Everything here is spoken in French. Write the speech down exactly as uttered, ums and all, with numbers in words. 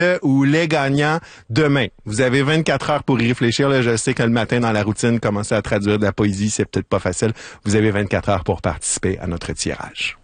le ou les gagnants demain. Vous avez vingt-quatre heures pour y réfléchir. Là, je sais que le matin, dans la routine, commencer à traduire de la poésie, c'est peut-être pas facile. Vous avez vingt-quatre heures pour participer à notre tirage.